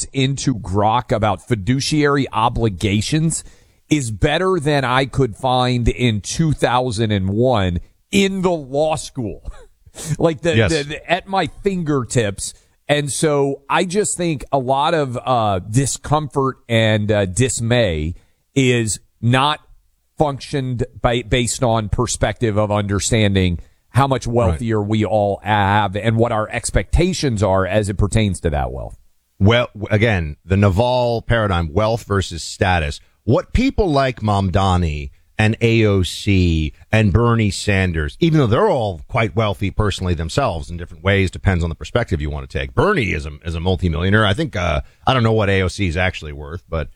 into Grok about fiduciary obligations is better than I could find in 2001 in the law school. Like the at my fingertips. And so I just think a lot of discomfort and dismay is not functioned based on perspective of understanding how much wealthier we all have and what our expectations are as it pertains to that wealth. Well, again, the Naval paradigm, wealth versus status. What people like Mamdani and AOC and Bernie Sanders, even though they're all quite wealthy personally themselves in different ways, depends on the perspective you want to take. Bernie is a multimillionaire. I think, I don't know what AOC is actually worth, but,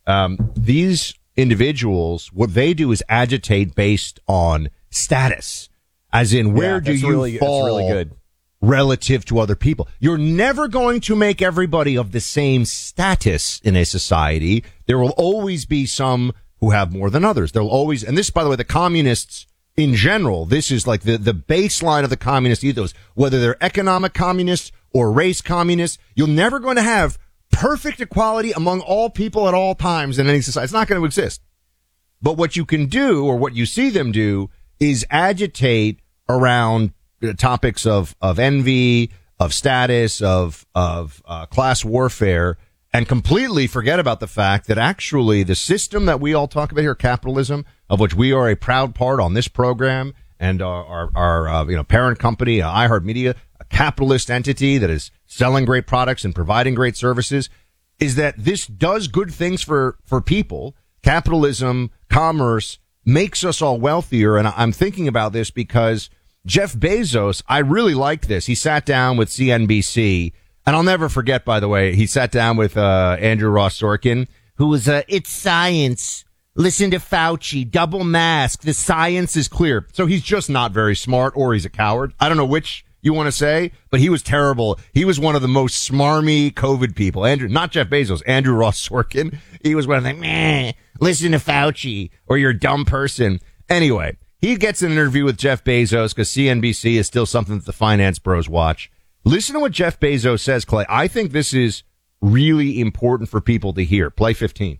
these individuals, what they do is agitate based on status, as in where do you fall really good. Relative to other people. You're never going to make everybody of the same status in a society. There will always be some who have more than others. There'll always, and this, by the way, the communists in general, this is like the baseline of the communist ethos, whether they're economic communists or race communists, you're never going to have perfect equality among all people at all times in any society. It's not going to exist. But what you can do, or what you see them do, is agitate around topics of envy, of status, of class warfare, and completely forget about the fact that actually the system that we all talk about here, capitalism, of which we are a proud part on this program, and our parent company, iHeartMedia, a capitalist entity that is selling great products and providing great services, is that this does good things for people. Capitalism, commerce makes us all wealthier. And I'm thinking about this because Jeff Bezos, I really like this. He sat down with CNBC, and I'll never forget, by the way, he sat down with Andrew Ross Sorkin, who was, it's science. Listen to Fauci, double mask. The science is clear. So he's just not very smart, or he's a coward. I don't know which you want to say, but he was terrible. He was one of the most smarmy COVID people. Not Jeff Bezos, Andrew Ross Sorkin. He was one of them, listen to Fauci, or you're a dumb person. Anyway, he gets an interview with Jeff Bezos because CNBC is still something that the finance bros watch. Listen to what Jeff Bezos says, Clay. I think this is really important for people to hear. Play 15.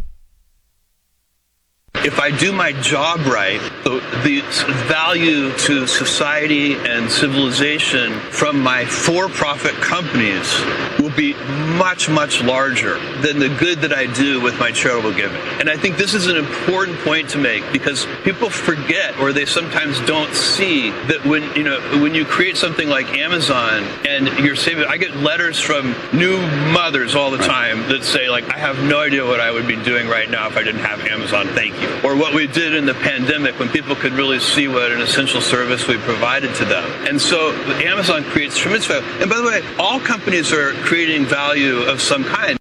If I do my job right, the value to society and civilization from my for-profit companies will be much, much larger than the good that I do with my charitable giving. And I think this is an important point to make, because people forget, or they sometimes don't see, that when you create something like Amazon and you're saving, I get letters from new mothers all the time that say, like, I have no idea what I would be doing right now if I didn't have Amazon. Thank you. Or what we did in the pandemic when people could really see what an essential service we provided to them. And so Amazon creates tremendous value. And by the way, all companies are creating value of some kind.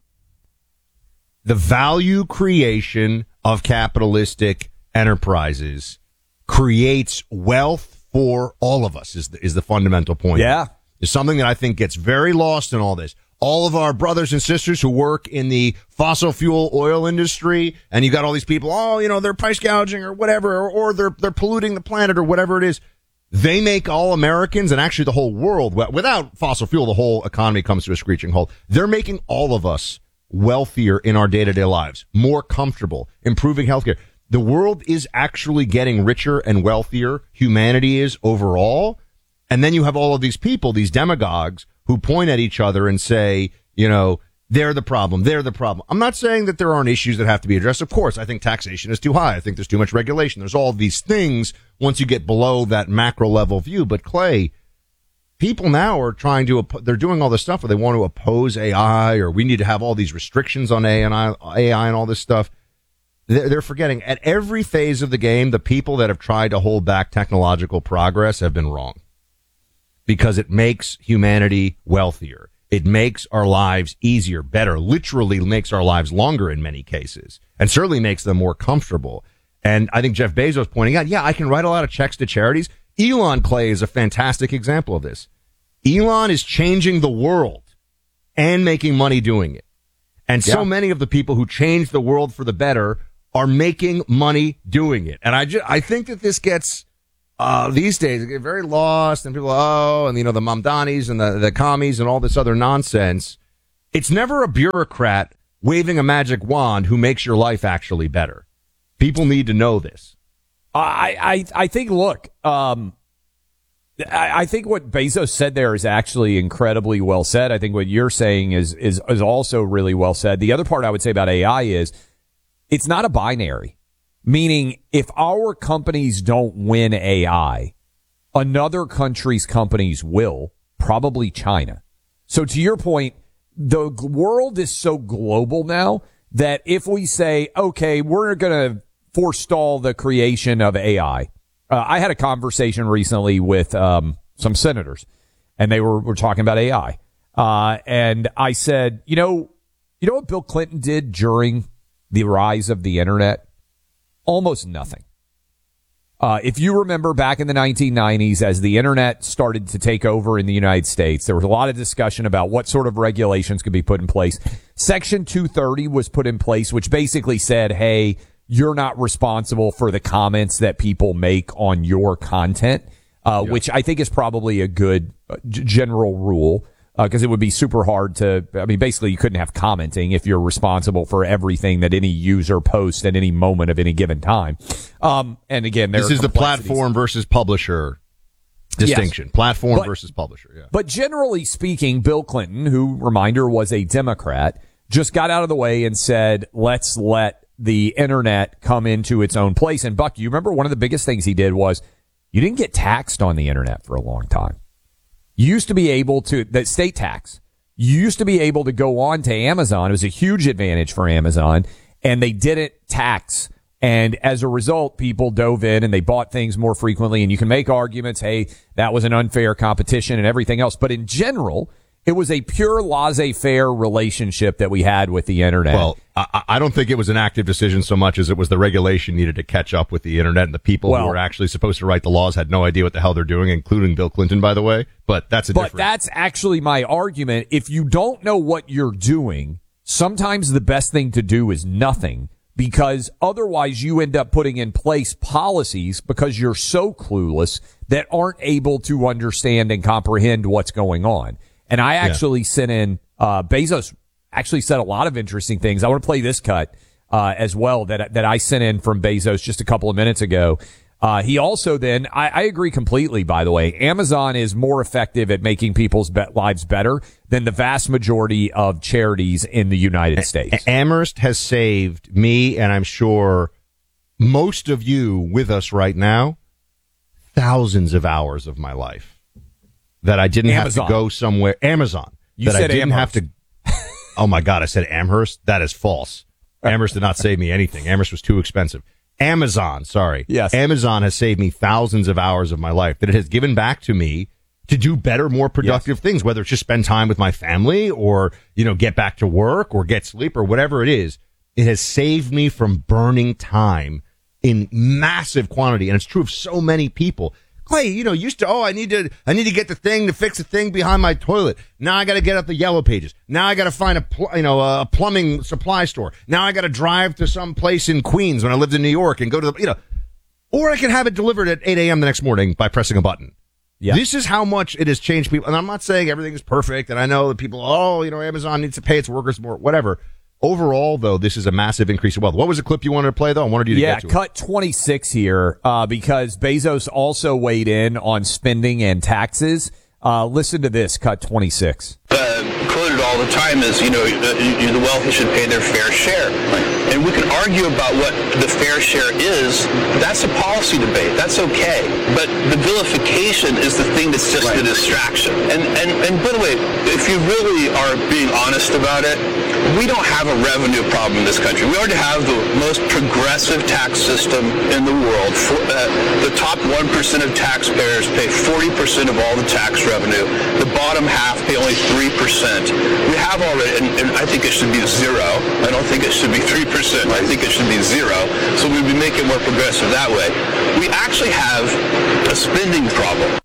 The value creation of capitalistic enterprises creates wealth for all of us is the fundamental point. Yeah. It's something that I think gets very lost in all this. All of our brothers and sisters who work in the fossil fuel oil industry, and you got all these people, they're price gouging or whatever, or they're polluting the planet or whatever it is. They make all Americans, and actually the whole world, without fossil fuel, the whole economy comes to a screeching halt. They're making all of us wealthier in our day-to-day lives, more comfortable, improving healthcare. The world is actually getting richer and wealthier. Humanity is overall. And then you have all of these people, these demagogues, who point at each other and say, they're the problem. They're the problem. I'm not saying that there aren't issues that have to be addressed. Of course, I think taxation is too high. I think there's too much regulation. There's all these things once you get below that macro level view. But Clay, people now are they're doing all this stuff where they want to oppose AI, or we need to have all these restrictions on AI and all this stuff. They're forgetting at every phase of the game, the people that have tried to hold back technological progress have been wrong. Because it makes humanity wealthier. It makes our lives easier, better, literally makes our lives longer in many cases, and certainly makes them more comfortable. And I think Jeff Bezos pointing out, I can write a lot of checks to charities. Elon, Clay, is a fantastic example of this. Elon is changing the world and making money doing it. And so many of the people who change the world for the better are making money doing it. And I think that this gets... these days, get very lost, and people, the Mamdanis and the commies and all this other nonsense. It's never a bureaucrat waving a magic wand who makes your life actually better. People need to know this. I think, look, I think what Bezos said there is actually incredibly well said. I think what you're saying is also really well said. The other part I would say about AI is it's not a binary, meaning if our companies don't win AI, another country's companies will, probably China. So to your point, the world is so global now that if we say, okay, we're going to forestall the creation of AI. I had a conversation recently with some senators, and they were talking about AI. And I said, you know what Bill Clinton did during the rise of the internet? Almost nothing. If you remember back in the 1990s, as the internet started to take over in the United States, there was a lot of discussion about what sort of regulations could be put in place. Section 230 was put in place, which basically said, hey, you're not responsible for the comments that people make on your content, which I think is probably a good general rule, because it would be super hard to, basically you couldn't have commenting if you're responsible for everything that any user posts at any moment of any given time. And again, this is the platform versus publisher distinction. Yes. Platform versus publisher. Yeah. But generally speaking, Bill Clinton, who, reminder, was a Democrat, just got out of the way and said, let's let the internet come into its own place. And Buck, you remember one of the biggest things he did was you didn't get taxed on the internet for a long time. You used to be able to, the state tax, you used to be able to go on to Amazon. It was a huge advantage for Amazon, and they didn't tax. And as a result, people dove in and they bought things more frequently. And you can make arguments, hey, that was an unfair competition and everything else. But in general, it was a pure laissez-faire relationship that we had with the internet. Well, I don't think it was an active decision so much as it was the regulation needed to catch up with the internet, and the people who were actually supposed to write the laws had no idea what the hell they're doing, including Bill Clinton, by the way. But that's that's actually my argument. If you don't know what you're doing, sometimes the best thing to do is nothing, because otherwise you end up putting in place policies because you're so clueless that aren't able to understand and comprehend what's going on. And I actually sent in, Bezos actually said a lot of interesting things. I want to play this cut, as well that I sent in from Bezos just a couple of minutes ago. He also then, I agree completely, by the way, Amazon is more effective at making people's lives better than the vast majority of charities in the United States. Amherst has saved me, and I'm sure most of you with us right now, thousands of hours of my life. That I didn't have to go somewhere. Amazon. You said I didn't Amherst. have to. Oh my God, I said Amherst? That is false. Amherst did not save me anything. Amherst was too expensive. Amazon, sorry. Yes. Amazon has saved me thousands of hours of my life that it has given back to me to do better, more productive things, whether it's just spend time with my family or, get back to work or get sleep or whatever it is. It has saved me from burning time in massive quantity. And it's true of so many people. Clay, used to, I need to get the thing to fix the thing behind my toilet. Now I got to get up the Yellow Pages. Now I got to find a plumbing supply store. Now I got to drive to some place in Queens when I lived in New York and go to or I can have it delivered at 8 a.m. the next morning by pressing a button. Yeah. This is how much it has changed people. And I'm not saying everything is perfect. And I know that people, Amazon needs to pay its workers more, whatever. Overall, though, this is a massive increase in wealth. What was the clip you wanted to play, though? I wanted you to get to it. Yeah, cut 26 here, because Bezos also weighed in on spending and taxes. Listen to this, cut 26. Quoted all the time is, the wealthy should pay their fair share. And we can argue about what the fair share is. That's a policy debate. That's okay. But the vilification is the thing that's just the distraction. And by the way, if you really are being honest about it, we don't have a revenue problem in this country. We already have the most progressive tax system in the world. The top 1% of taxpayers pay 40% of all the tax revenue. The bottom half pay only 3%. We have already, and I think it should be zero. I don't think it should be 3%. I think it should be zero. So we'd be making more progressive that way. We actually have a spending problem.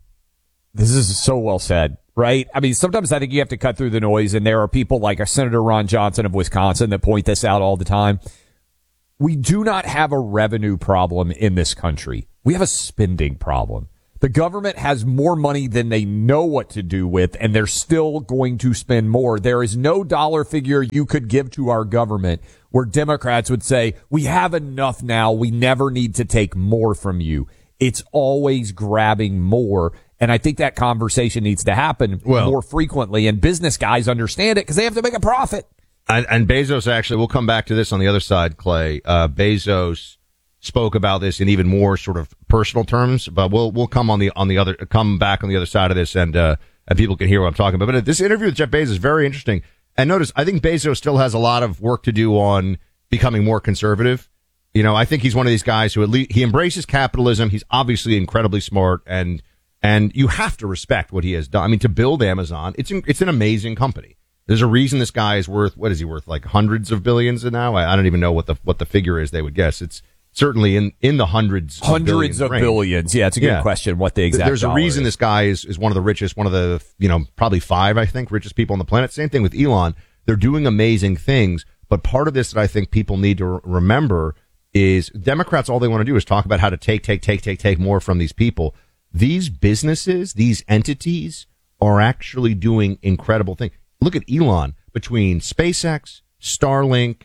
This is so well said, right? Sometimes I think you have to cut through the noise, and there are people like Senator Ron Johnson of Wisconsin that point this out all the time. We do not have a revenue problem in this country. We have a spending problem. The government has more money than they know what to do with, and they're still going to spend more. There is no dollar figure you could give to our government where Democrats would say, we have enough now. We never need to take more from you. It's always grabbing more. And I think that conversation needs to happen more frequently. And business guys understand it because they have to make a profit. And Bezos, actually, we'll come back to this on the other side, Clay. Bezos spoke about this in even more sort of personal terms, but we'll come come back on the other side of this, and people can hear what I'm talking about. But this interview with Jeff Bezos is very interesting. And notice, I think Bezos still has a lot of work to do on becoming more conservative. You know, I think he's one of these guys who at least he embraces capitalism. He's obviously incredibly smart, and you have to respect what he has done. I mean, to build Amazon, it's an amazing company. There's a reason this guy is worth, what is he worth, like hundreds of billions now? I don't even know what the figure is they would guess. It's certainly in the hundreds of billions. Yeah, it's a good question what the exact There's a reason this guy is one of the richest, one of the, probably 5, I think, richest people on the planet. Same thing with Elon. They're doing amazing things. But part of this that I think people need to remember is Democrats, all they want to do is talk about how to take more from these people. These businesses, these entities are actually doing incredible things. Look at Elon, between SpaceX, Starlink,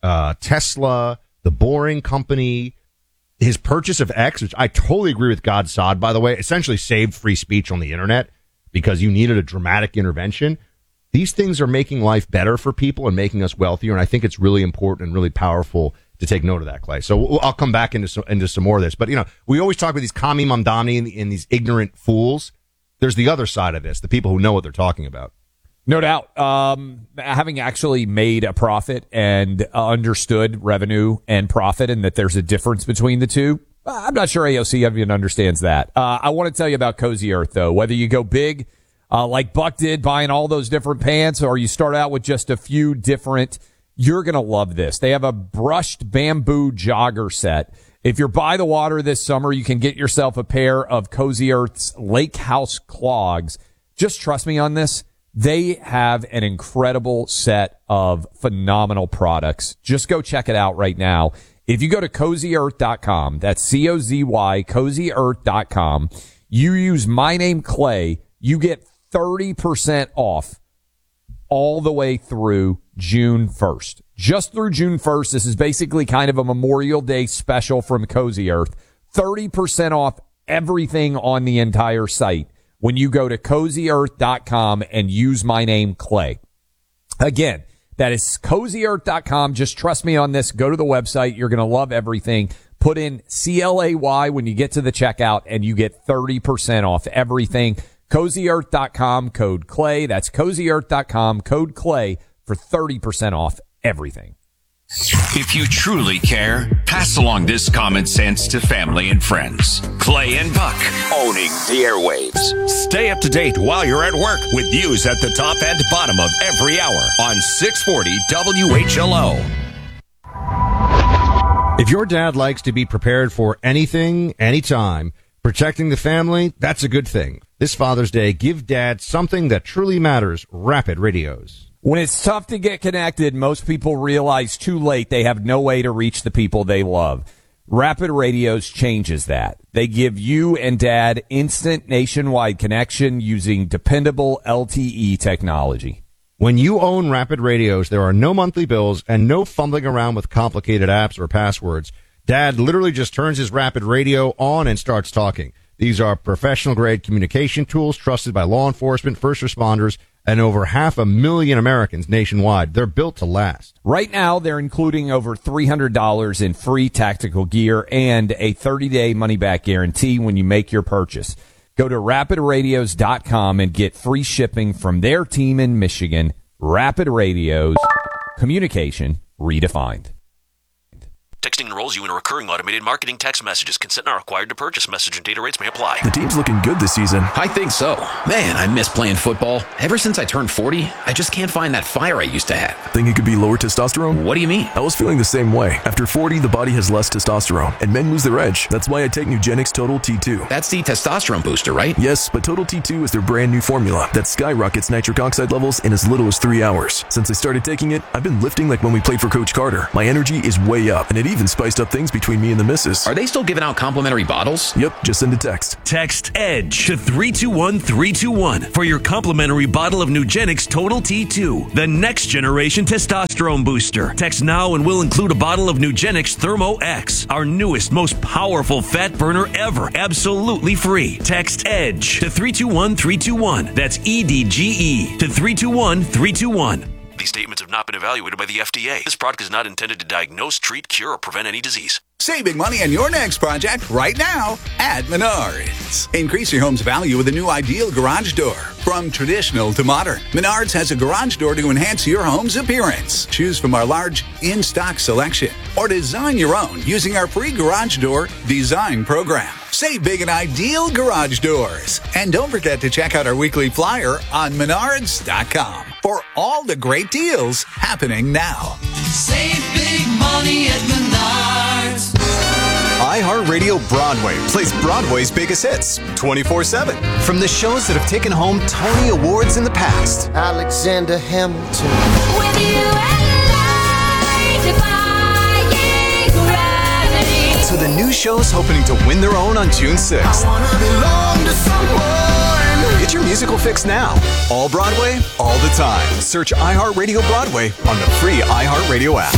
Tesla, the Boring Company, his purchase of X, which I totally agree with God Sod, by the way, essentially saved free speech on the internet because you needed a dramatic intervention. These things are making life better for people and making us wealthier. And I think it's really important and really powerful to take note of that, Clay. So I'll come back into some more of this. But, we always talk about these commie mamdani and these ignorant fools. There's the other side of this, the people who know what they're talking about. No doubt. Having actually made a profit and understood revenue and profit and that there's a difference between the two, I'm not sure AOC even understands that. I want to tell you about Cozy Earth, though. Whether you go big, like Buck did, buying all those different pants, or you start out with just a few different, you're going to love this. They have a brushed bamboo jogger set. If you're by the water this summer, you can get yourself a pair of Cozy Earth's Lake House clogs. Just trust me on this. They have an incredible set of phenomenal products. Just go check it out right now. If you go to CozyEarth.com, that's C-O-Z-Y, CozyEarth.com, you use my name, Clay, you get 30% off all the way through June 1st. Just through June 1st, this is basically kind of a Memorial Day special from Cozy Earth. 30% off everything on the entire site when you go to CozyEarth.com and use my name, Clay. Again, that is CozyEarth.com. Just trust me on this. Go to the website. You're going to love everything. Put in CLAY when you get to the checkout, and you get 30% off everything. CozyEarth.com, code Clay. That's CozyEarth.com, code Clay for 30% off everything. If you truly care, pass along this common sense to family and friends. Clay and Buck, owning the airwaves. Stay up to date while you're at work with news at the top and bottom of every hour on 640 WHLO. If your dad likes to be prepared for anything, anytime, protecting the family, that's a good thing. This Father's Day, give Dad something that truly matters, Rapid Radios. When it's tough to get connected, most people realize too late they have no way to reach the people they love. Rapid Radios changes that. They give you and Dad instant nationwide connection using dependable LTE technology. When you own Rapid Radios, there are no monthly bills and no fumbling around with complicated apps or passwords. Dad literally just turns his Rapid Radio on and starts talking. These are professional-grade communication tools trusted by law enforcement, first responders, and over 500,000 Americans nationwide. They're built to last. Right now, they're including over $300 in free tactical gear and a 30-day money-back guarantee when you make your purchase. Go to rapidradios.com and get free shipping from their team in Michigan. Rapid Radios, communication redefined. Texting enrolls you in a recurring automated marketing text messages. Consent not required to purchase. Message and data rates may apply. The team's looking good this season. I think so. Man, I miss playing football. Ever since I turned 40, I just can't find that fire I used to have. Think it could be lower testosterone? What do you mean? I was feeling the same way. After 40, the body has less testosterone, and men lose their edge. That's why I take Nugenix Total T2. That's the testosterone booster, right? Yes, but Total T2 is their brand new formula that skyrockets nitric oxide levels in as little as 3 hours. Since I started taking it, I've been lifting like when we played for Coach Carter. My energy is way up, and it even spiced up things between me and the missus. Are they still giving out complimentary bottles? Yep, just send a text. Text EDGE to 321-321 for your complimentary bottle of Nugenix Total T2, the next generation testosterone booster. Text now and we'll include a bottle of Nugenix Thermo X, our newest, most powerful fat burner ever, absolutely free. Text EDGE to 321-321. That's EDGE to 321-321. These statements have not been evaluated by the FDA. This product is not intended to diagnose, treat, cure, or prevent any disease. Save big money on your next project right now at Menards. Increase your home's value with a new ideal garage door. From traditional to modern, Menards has a garage door to enhance your home's appearance. Choose from our large in-stock selection or design your own using our free garage door design program. Save big on ideal garage doors. And don't forget to check out our weekly flyer on Menards.com for all the great deals happening now. Save big money at Menards. iHeartRadio Broadway plays Broadway's biggest hits 24/7. From the shows that have taken home Tony Awards in the past. Alexander Hamilton. With you and defying gravity. To the new shows hoping to win their own on June 6th. I wanna belong to someone. Get your musical fix now. All Broadway, all the time. Search iHeartRadio Broadway on the free iHeartRadio app.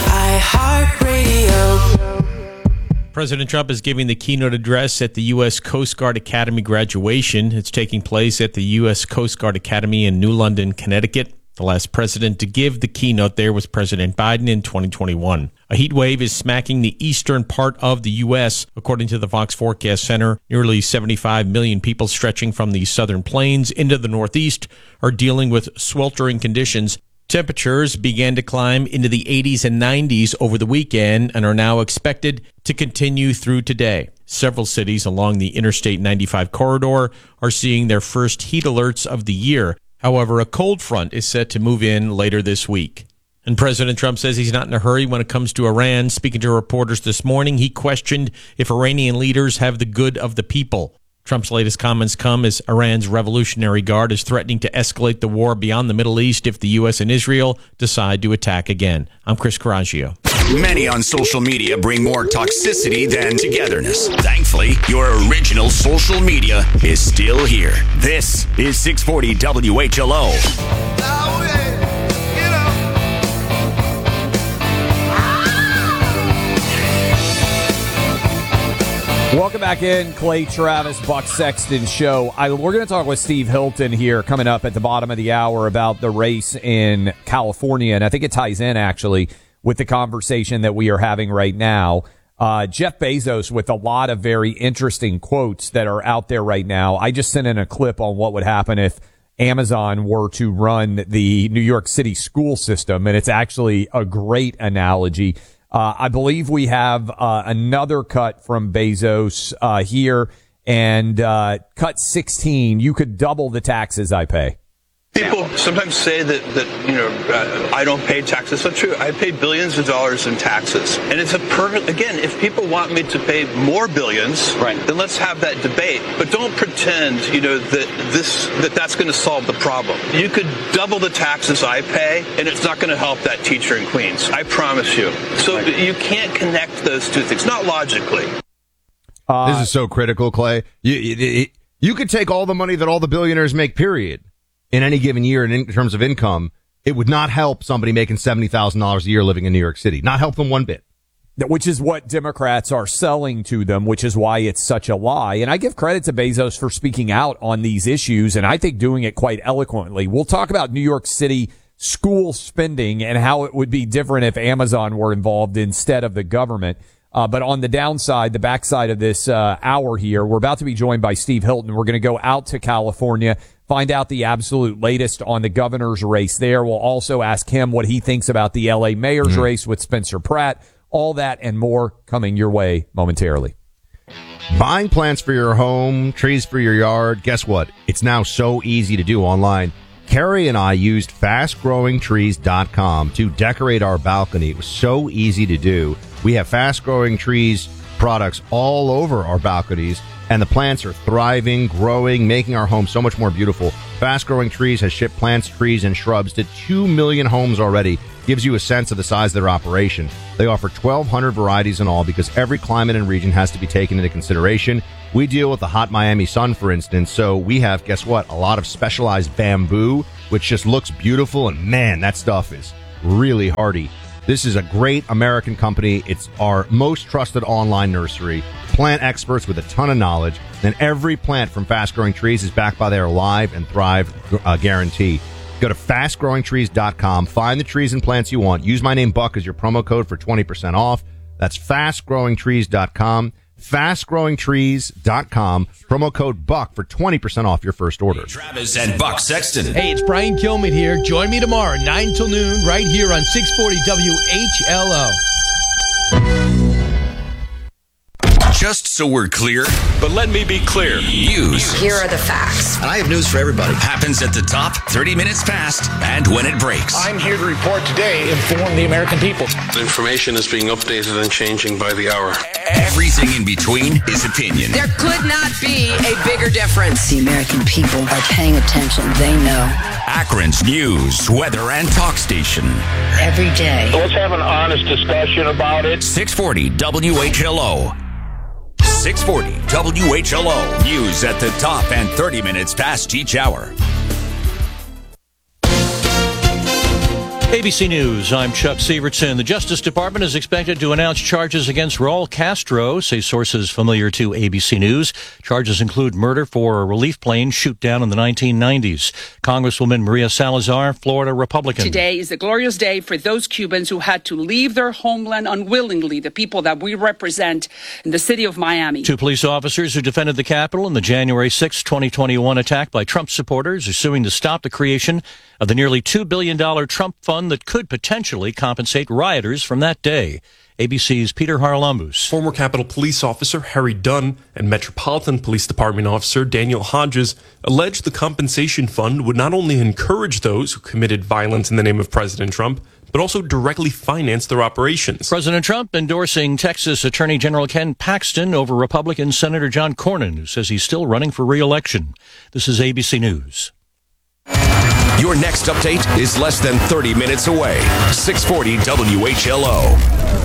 iHeartRadio. President Trump is giving the keynote address at the U.S. Coast Guard Academy graduation. It's taking place at the U.S. Coast Guard Academy in New London, Connecticut. The last president to give the keynote there was President Biden in 2021. A heat wave is smacking the eastern part of the U.S. According to the Fox Forecast Center, nearly 75 million people stretching from the southern plains into the northeast are dealing with sweltering conditions. Temperatures began to climb into the 80s and 90s over the weekend and are now expected to continue through today. Several cities along the Interstate 95 corridor are seeing their first heat alerts of the year. However, a cold front is set to move in later this week. And President Trump says he's not in a hurry when it comes to Iran. Speaking to reporters this morning, he questioned if Iranian leaders have the good of the people. Trump's latest comments come as Iran's Revolutionary Guard is threatening to escalate the war beyond the Middle East if the U.S. and Israel decide to attack again. I'm Chris Coraggio. Many on social media bring more toxicity than togetherness. Thankfully, your original social media is still here. This is 640 WHLO. Welcome back in, Clay Travis, Buck Sexton Show. We're going to talk with Steve Hilton here coming up at the bottom of the hour about the race in California, and I think it ties in, actually, with the conversation that we are having right now. Jeff Bezos with a lot of very interesting quotes that are out there right now. I just sent in a clip on what would happen if Amazon were to run the New York City school system, and it's actually a great analogy. I believe we have another cut from Bezos here, and cut 16. You could double the taxes I pay. People sometimes say that I don't pay taxes. That's not true. I pay billions of dollars in taxes. And it's a perfect, again, if people want me to pay more billions, right, then let's have that debate. But don't pretend, that's going to solve the problem. You could double the taxes I pay, and it's not going to help that teacher in Queens. I promise you. So you can't connect those two things, not logically. This is so critical, Clay. You could take all the money that all the billionaires make, period, in any given year in terms of income. It would not help somebody making $70,000 a year living in New York City. Not help them one bit. Which is what Democrats are selling to them, which is why it's such a lie. And I give credit to Bezos for speaking out on these issues, and I think doing it quite eloquently. We'll talk about New York City school spending and how it would be different if Amazon were involved instead of the government. But on the downside, the backside of this hour here, we're about to be joined by Steve Hilton. We're going to go out to California, find out the absolute latest on the governor's race there. We'll also ask him what he thinks about the L.A. mayor's race with Spencer Pratt. All that and more coming your way momentarily. Buying plants for your home, trees for your yard. Guess what? It's now so easy to do online. Carrie and I used fastgrowingtrees.com to decorate our balcony. It was so easy to do. We have fast-growing trees products all over our balconies, and the plants are thriving, growing, making our home so much more beautiful. Fast Growing Trees has shipped plants, trees, and shrubs to 2 million homes already. Gives you a sense of the size of their operation. They offer 1,200 varieties in all because every climate and region has to be taken into consideration. We deal with the hot Miami sun, for instance, so we have, guess what, a lot of specialized bamboo, which just looks beautiful, and man, that stuff is really hardy. This is a great American company. It's our most trusted online nursery. Plant experts with a ton of knowledge. And every plant from Fast Growing Trees is backed by their Live and Thrive guarantee. Go to fastgrowingtrees.com. Find the trees and plants you want. Use my name, Buck, as your promo code for 20% off. That's fastgrowingtrees.com. fastgrowingtrees.com. Promo code BUCK for 20% off your first order. Travis and Buck Sexton. Hey, it's Brian Kilmeade here. Join me tomorrow, 9 till noon, right here on 640 WHLO. Just so we're clear, but let me be clear. News. Here are the facts. And I have news for everybody. Happens at the top, 30 minutes past, and when it breaks. I'm here to report today, inform the American people. The information is being updated and changing by the hour. Everything in between is opinion. There could not be a bigger difference. The American people are paying attention. They know. Akron's news, weather, and talk station. Every day. Let's have an honest discussion about it. 640 WHLO. 640 WHLO. News at the top and 30 minutes past each hour. ABC News, I'm Chuck Severson. The Justice Department is expected to announce charges against Raul Castro, say sources familiar to ABC News. Charges include murder for a relief plane shoot down in the 1990s. Congresswoman Maria Salazar, Florida Republican. Today is a glorious day for those Cubans who had to leave their homeland unwillingly, the people that we represent in the city of Miami. 2 police officers who defended the Capitol in the January 6, 2021 attack by Trump supporters are suing to stop the creation of the nearly $2 billion Trump fund that could potentially compensate rioters from that day. ABC's Peter Haralambous. Former Capitol Police Officer Harry Dunn and Metropolitan Police Department Officer Daniel Hodges alleged the compensation fund would not only encourage those who committed violence in the name of President Trump, but also directly finance their operations. President Trump endorsing Texas Attorney General Ken Paxton over Republican Senator John Cornyn, who says he's still running for re-election. This is ABC News. Your next update is less than 30 minutes away. 640 WHLO.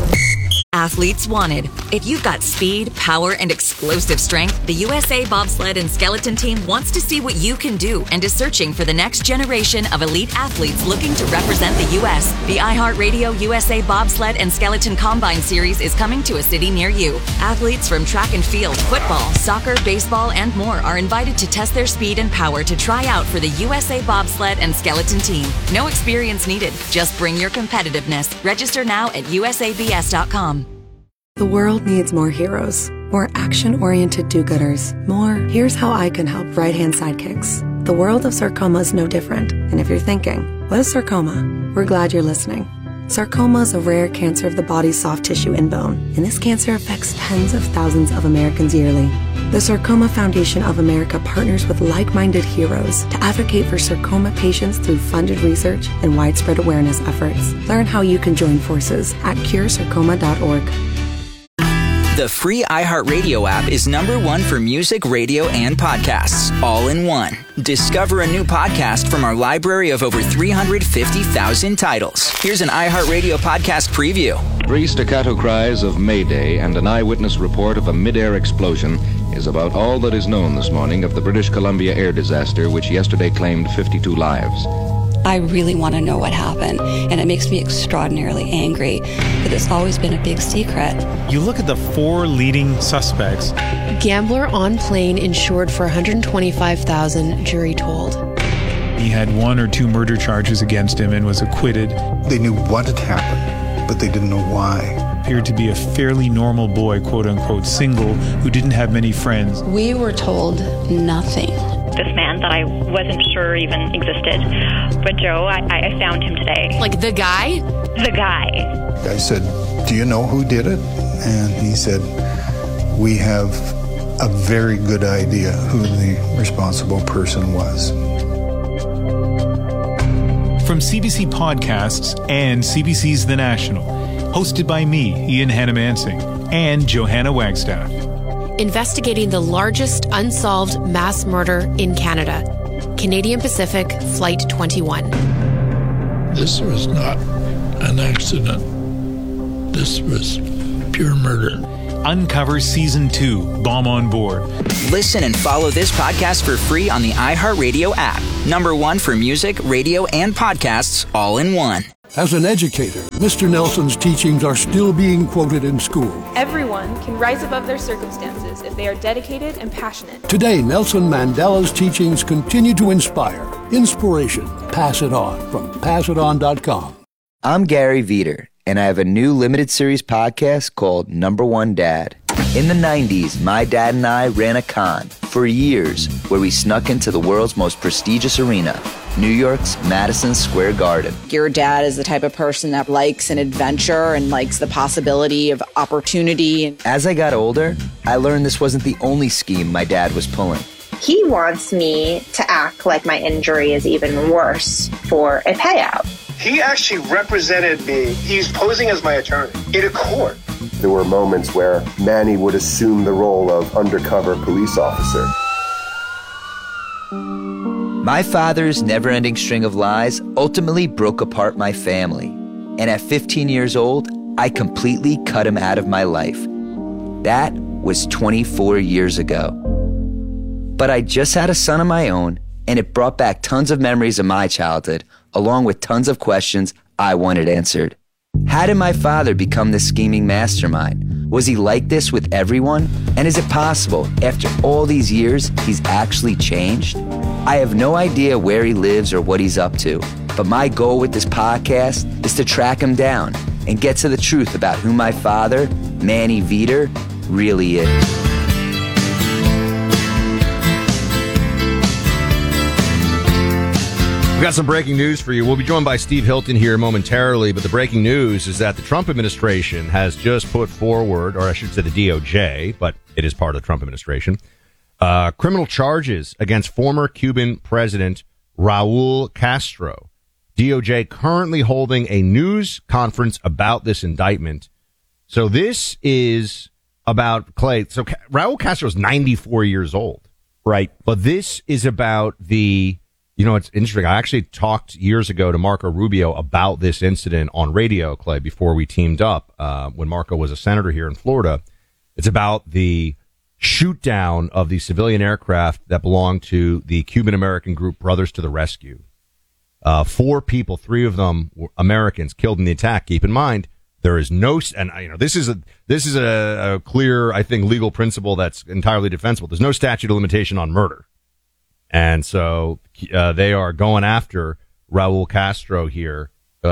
Athletes wanted. If you've got speed, power, and explosive strength, the USA Bobsled and Skeleton Team wants to see what you can do and is searching for the next generation of elite athletes looking to represent the U.S. The iHeartRadio USA Bobsled and Skeleton Combine Series is coming to a city near you. Athletes from track and field, football, soccer, baseball, and more are invited to test their speed and power to try out for the USA Bobsled and Skeleton Team. No experience needed. Just bring your competitiveness. Register now at usabs.com. The world needs more heroes, more action-oriented do-gooders, more here's how I can help right-hand sidekicks. The world of sarcoma is no different. And if you're thinking, what is sarcoma? We're glad you're listening. Sarcoma is a rare cancer of the body's soft tissue and bone, and this cancer affects tens of thousands of Americans yearly. The Sarcoma Foundation of America partners with like-minded heroes to advocate for sarcoma patients through funded research and widespread awareness efforts. Learn how you can join forces at curesarcoma.org. The free iHeartRadio app is #1 for music, radio, and podcasts, all in one. Discover a new podcast from our library of over 350,000 titles. Here's an iHeartRadio podcast preview. 3 staccato cries of Mayday and an eyewitness report of a mid-air explosion is about all that is known this morning of the British Columbia air disaster, which yesterday claimed 52 lives. I really want to know what happened, and it makes me extraordinarily angry that it's always been a big secret. You look at the 4 leading suspects. Gambler on plane insured for $125,000, jury told. He had 1 or 2 murder charges against him and was acquitted. They knew what had happened, but they didn't know why. Appeared to be a fairly normal boy, quote-unquote, single, who didn't have many friends. We were told nothing. This man that I wasn't sure even existed. But Joe, I found him today. Like the guy? The guy. I said, "Do you know who did it?" And he said, "We have a very good idea who the responsible person was." From CBC Podcasts and CBC's The National, hosted by me, Ian Hannamansing, and Johanna Wagstaff. Investigating the largest unsolved mass murder in Canada. Canadian Pacific Flight 21. This was not an accident. This was pure murder. Uncover Season 2, Bomb on Board. Listen and follow this podcast for free on the iHeartRadio app. #1 for music, radio, and podcasts all in one. As an educator, Mr. Nelson's teachings are still being quoted in school. Everyone can rise above their circumstances if they are dedicated and passionate. Today, Nelson Mandela's teachings continue to inspire. Inspiration. Pass it on from passiton.com. I'm Gary Veter, and I have a new limited series podcast called Number One Dad. In the 90s, my dad and I ran a con for years where we snuck into the world's most prestigious arena, New York's Madison Square Garden. Your dad is the type of person that likes an adventure and likes the possibility of opportunity. As I got older, I learned this wasn't the only scheme my dad was pulling. He wants me to act like my injury is even worse for a payout. He actually represented me. He's posing as my attorney in a court. There were moments where Manny would assume the role of undercover police officer. My father's never-ending string of lies ultimately broke apart my family. And at 15 years old, I completely cut him out of my life. That was 24 years ago. But I just had a son of my own, and it brought back tons of memories of my childhood, along with tons of questions I wanted answered. How did my father become this scheming mastermind? Was he like this with everyone? And is it possible, after all these years, he's actually changed? I have no idea where he lives or what he's up to, but my goal with this podcast is to track him down and get to the truth about who my father, Manny Veter, really is. We've got some breaking news for you. We'll be joined by Steve Hilton here momentarily, but the breaking news is that the Trump administration has just put forward, or I should say the DOJ, but it is part of the Trump administration, criminal charges against former Cuban President Raul Castro. DOJ currently holding a news conference about this indictment. So this is about Clay. So Raul Castro is 94 years old. Right. But this is about the... You know, it's interesting. I actually talked years ago to Marco Rubio about this incident on radio, Clay, before we teamed up when Marco was a senator here in Florida. It's about the shoot down of the civilian aircraft that belonged to the Cuban-American group Brothers to the Rescue. 4 people, 3 of them were Americans killed in the attack. Keep in mind, there is no, and you know, this is a clear, I think, legal principle that's entirely defensible. There's no statute of limitation on murder. And so they are going after Raul Castro here,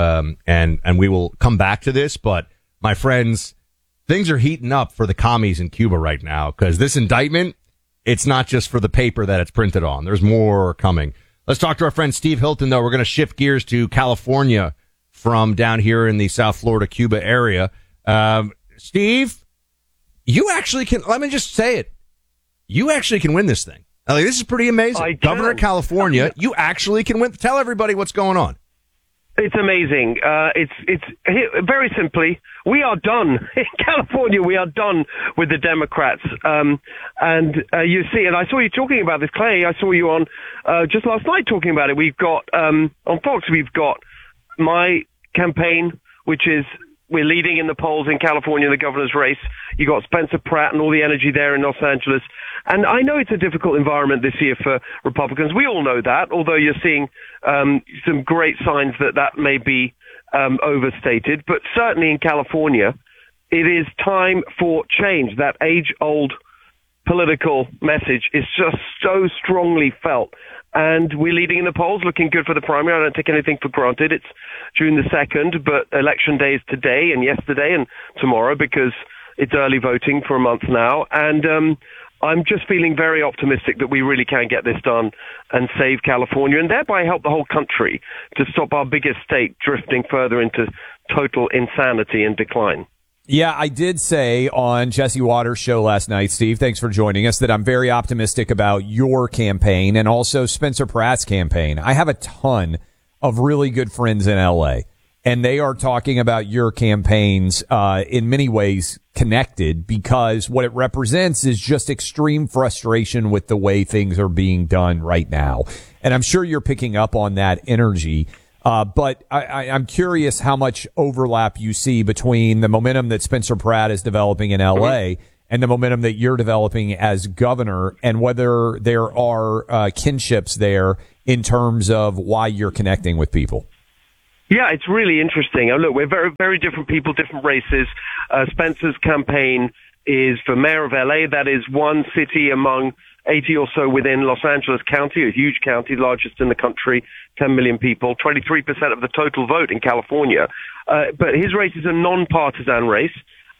and we will come back to this. But, my friends, things are heating up for the commies in Cuba right now, because this indictment, it's not just for the paper that it's printed on. There's more coming. Let's talk to our friend Steve Hilton, though. We're going to shift gears to California from down here in the South Florida, Cuba area. Steve, you actually can, let me just say it, you actually can win this thing. Like, this is pretty amazing. Governor of California, you actually can win. Tell everybody what's going on. It's amazing. It's very simply, we are done in California. We are done with the Democrats. And you see, and I saw you talking about this, Clay. I saw you on just last night talking about it. We've got on Fox. We've got my campaign, which is we're leading in the polls in California in the governor's race. You got Spencer Pratt and all the energy there in Los Angeles. And I know it's a difficult environment this year for Republicans. We all know that, although you're seeing some great signs that may be overstated. But certainly in California, it is time for change. That age-old political message is just so strongly felt. And we're leading in the polls, looking good for the primary. I don't take anything for granted. It's June the 2nd, but election day is today and yesterday and tomorrow because it's early voting for a month now. And I'm just feeling very optimistic that we really can get this done and save California and thereby help the whole country to stop our biggest state drifting further into total insanity and decline. Yeah, I did say on Jesse Waters' show last night, Steve, thanks for joining us, that I'm very optimistic about your campaign and also Spencer Pratt's campaign. I have a ton of really good friends in L.A., and they are talking about your campaigns in many ways connected, because what it represents is just extreme frustration with the way things are being done right now. And I'm sure you're picking up on that energy. But I'm curious how much overlap you see between the momentum that Spencer Pratt is developing in L.A. and the momentum that you're developing as governor, and whether there are kinships there in terms of why you're connecting with people. Yeah, it's really interesting. Look, we're very, very different people, different races. Spencer's campaign is for mayor of LA. That is one city among 80 or so within Los Angeles County, a huge county, largest in the country, 10 million people, 23% of the total vote in California. But his race is a non-partisan race.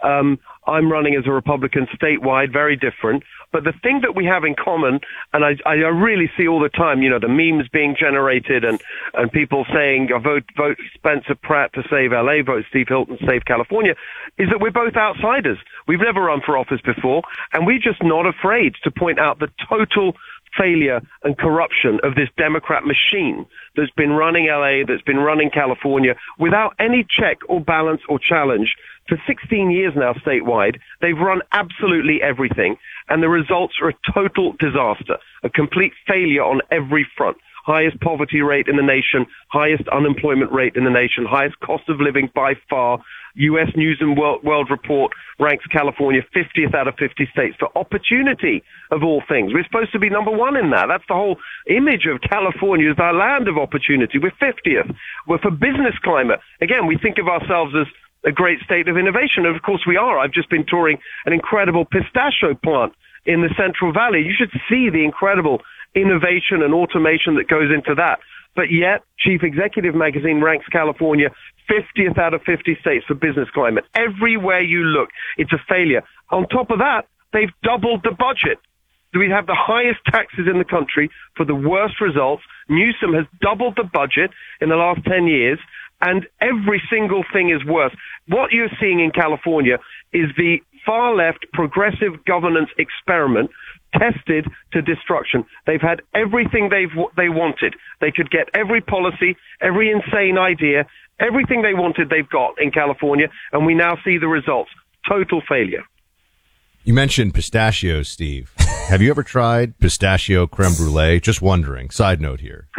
I'm running as a Republican statewide, very different. But the thing that we have in common, and I really see all the time, the memes being generated and people saying, vote Spencer Pratt to save LA, vote Steve Hilton to save California, is that we're both outsiders. We've never run for office before, and we're just not afraid to point out the total failure and corruption of this Democrat machine that's been running LA, that's been running California without any check or balance or challenge. For 16 years now statewide, they've run absolutely everything, and the results are a total disaster, a complete failure on every front. Highest poverty rate in the nation, highest unemployment rate in the nation, highest cost of living by far. U.S. News and World Report ranks California 50th out of 50 states for opportunity, of all things. We're supposed to be number one in that. That's the whole image of California, as our land of opportunity. We're 50th. We're for business climate. Again, we think of ourselves as a great state of innovation, and of course we are. I've just been touring an incredible pistachio plant in the Central Valley. You should see the incredible innovation and automation that goes into that. But yet, Chief Executive Magazine ranks California 50th out of 50 states for business climate. Everywhere you look, it's a failure. On top of that, they've doubled the budget. We have the highest taxes in the country for the worst results. Newsom has doubled the budget in the last 10 years. And every single thing is worse. What you're seeing in California is the far-left progressive governance experiment tested to destruction. They've had everything they wanted. They could get every policy, every insane idea, everything they wanted they've got in California, and we now see the results. Total failure. You mentioned pistachios, Steve. Have you ever tried pistachio creme brulee? Just wondering. Side note here.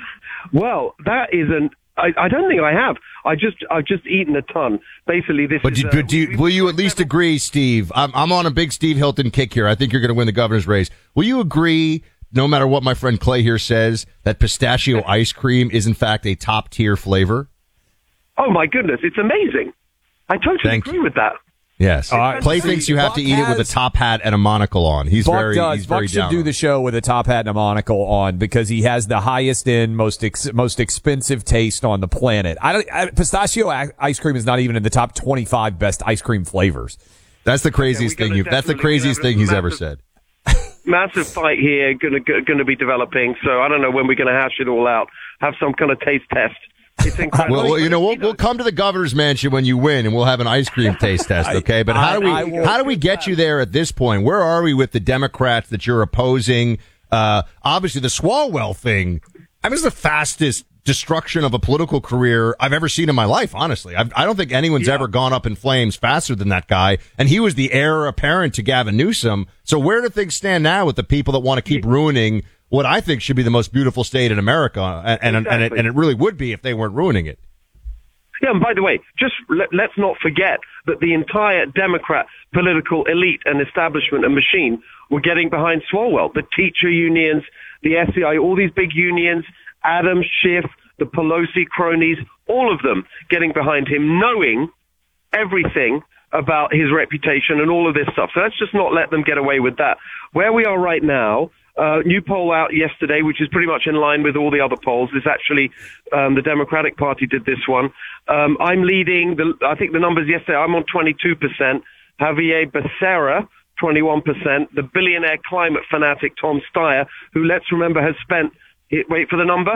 Well, that is I don't think I have. I've just eaten a ton. Basically, this. But will you at least agree, Steve? I'm on a big Steve Hilton kick here. I think you're going to win the governor's race. Will you agree, no matter what my friend Clay here says, that pistachio ice cream is in fact a top tier flavor? Oh my goodness, it's amazing. I totally agree with that. Yes. Clay thinks you have to eat it with a top hat and a monocle on. He's very Buck should do the show with a top hat and a monocle on, because he has the highest end, most expensive taste on the planet. Pistachio ice cream is not even in the top 25 best ice cream flavors. That's the craziest thing. That's the craziest thing he's ever said. Massive fight here, going to be developing. So I don't know when we're going to hash it all out. Have some kind of taste test. It's incredible. Well, we'll come to the governor's mansion when you win, and we'll have an ice cream taste test, okay? But how do we get you there at this point? Where are we with the Democrats that you're opposing? Obviously, the Swalwell thing, that was the fastest destruction of a political career I've ever seen in my life, honestly. I don't think anyone's ever gone up in flames faster than that guy, and he was the heir apparent to Gavin Newsom. So where do things stand now with the people that want to keep ruining what I think should be the most beautiful state in America, and it really would be if they weren't ruining it? Yeah, and by the way, just let's not forget that the entire Democrat political elite and establishment and machine were getting behind Swalwell. The teacher unions, the SEI, all these big unions, Adams, Schiff, the Pelosi cronies, all of them getting behind him, knowing everything about his reputation and all of this stuff. So let's just not let them get away with that. Where we are right now, new poll out yesterday, which is pretty much in line with all the other polls. This actually, the Democratic Party did this one. I'm leading, I think the numbers yesterday, I'm on 22%. Javier Becerra, 21%. The billionaire climate fanatic Tom Steyer, who, let's remember, has spent, wait for the number,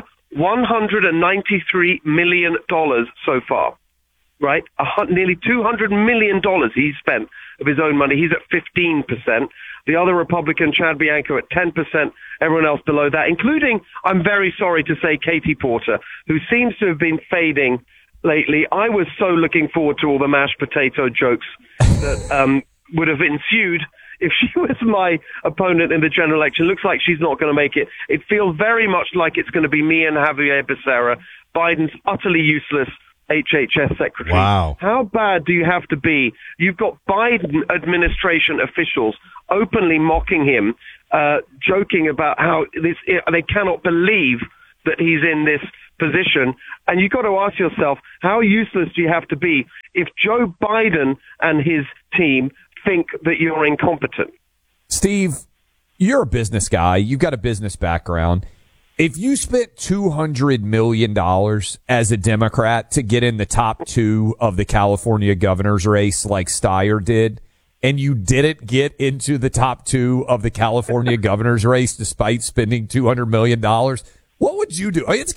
$193 million so far. Right? Nearly $200 million he's spent of his own money. He's at 15%. The other Republican, Chad Bianco, at 10%. Everyone else below that, including, I'm very sorry to say, Katie Porter, who seems to have been fading lately. I was so looking forward to all the mashed potato jokes that would have ensued if she was my opponent in the general election. Looks like she's not going to make it. It feels very much like it's going to be me and Javier Becerra, Biden's utterly useless HHS secretary. Wow. How bad do you have to be? You've got Biden administration officials openly mocking him, joking about how they cannot believe that he's in this position. And you've got to ask yourself, how useless do you have to be if Joe Biden and his team think that you're incompetent? Steve, you're a business guy. You've got a business background. If you spent $200 million as a Democrat to get in the top 2 of the California governor's race like Steyer did, and you didn't get into the top 2 of the California governor's race despite spending $200 million, what would you do? It's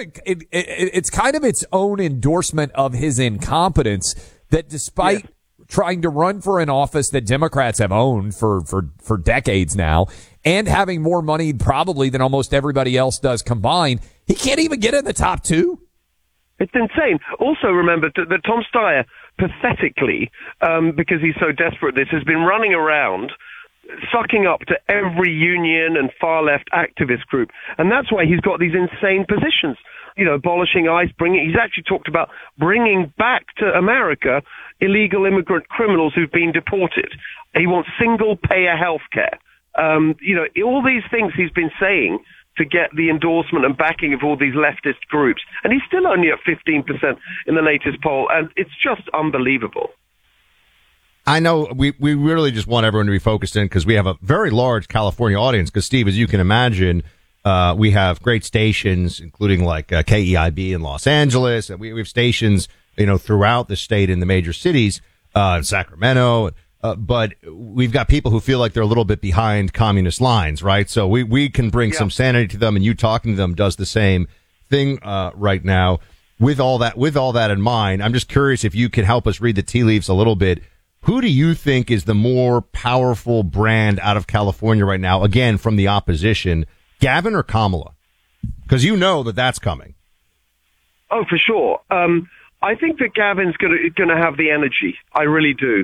kind of its own endorsement of his incompetence that despite trying to run for an office that Democrats have owned for decades now, and having more money probably than almost everybody else does combined, he can't even get in the top 2. It's insane. Also, remember that Tom Steyer, pathetically, because he's so desperate at this, has been running around sucking up to every union and far-left activist group. And that's why he's got these insane positions. Abolishing ICE, he's actually talked about bringing back to America illegal immigrant criminals who've been deported. He wants single-payer health care. All these things he's been saying to get the endorsement and backing of all these leftist groups. And he's still only at 15% in the latest poll, and it's just unbelievable. I know we really just want everyone to be focused in because we have a very large California audience. Because, Steve, as you can imagine, we have great stations, including like KEIB in Los Angeles. And we have stations, throughout the state in the major cities, Sacramento. But we've got people who feel like they're a little bit behind communist lines, right? So we can bring some sanity to them, and you talking to them does the same thing right now. With all that in mind, I'm just curious if you could help us read the tea leaves a little bit. Who do you think is the more powerful brand out of California right now? Again, from the opposition, Gavin or Kamala? Because you know that's coming. Oh, for sure. I think that Gavin's going to have the energy. I really do.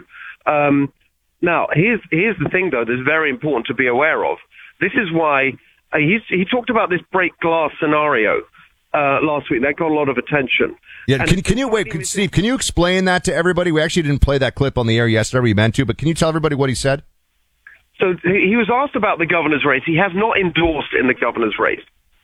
Now, here's the thing, though, that's very important to be aware of. This is why he talked about this break glass scenario last week. That got a lot of attention. Yeah, Steve, can you explain that to everybody? We actually didn't play that clip on the air yesterday. We meant to, but can you tell everybody what he said? So he was asked about the governor's race. He has not endorsed in the governor's race.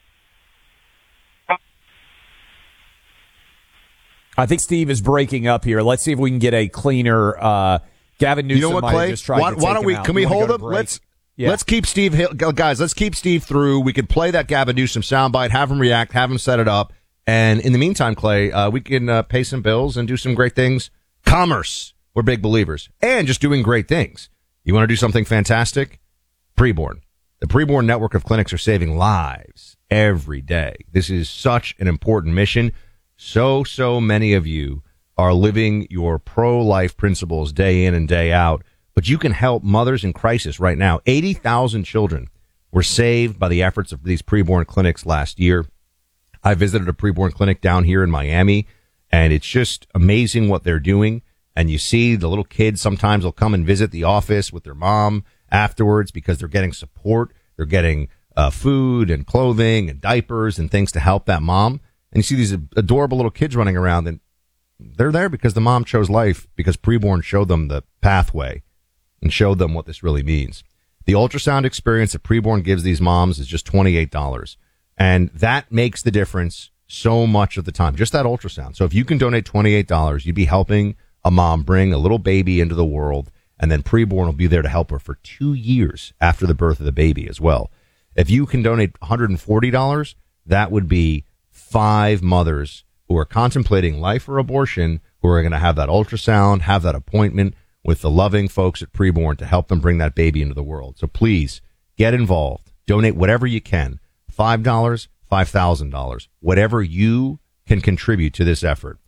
I think Steve is breaking up here. Let's see if we can get a cleaner Gavin Newsom. You know what, Clay? Why don't we? Can we hold him? Let's keep Steve. Guys, let's keep Steve through. We could play that Gavin Newsom soundbite, have him react, have him set it up, and in the meantime, Clay, we can pay some bills and do some great things. Commerce, we're big believers, and just doing great things. You want to do something fantastic? Preborn. The Preborn network of clinics are saving lives every day. This is such an important mission. So many of you are living your pro-life principles day in and day out, but you can help mothers in crisis right now. 80,000 children were saved by the efforts of these preborn clinics last year. I visited a preborn clinic down here in Miami, and it's just amazing what they're doing. And you see the little kids sometimes will come and visit the office with their mom afterwards because they're getting support. They're getting food and clothing and diapers and things to help that mom. And you see these adorable little kids running around, and they're there because the mom chose life, because Preborn showed them the pathway and showed them what this really means. The ultrasound experience that Preborn gives these moms is just $28. And that makes the difference so much of the time, just that ultrasound. So if you can donate $28, you'd be helping a mom bring a little baby into the world, and then Preborn will be there to help her for 2 years after the birth of the baby as well. If you can donate $140, that would be 5 mothers who are contemplating life or abortion, who are going to have that ultrasound, have that appointment with the loving folks at Preborn to help them bring that baby into the world. So please get involved. Donate whatever you can. $5, $5,000, whatever you can contribute to this effort.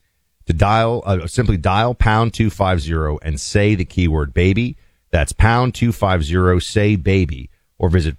To simply dial pound 250 and say the keyword baby. That's pound 250, say baby, or visit